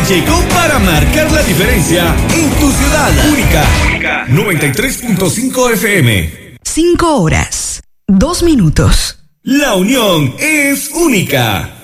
llegó para marcar la diferencia en tu ciudad. Única 93.5 FM. 5 horas, 2 minutos. La unión es única.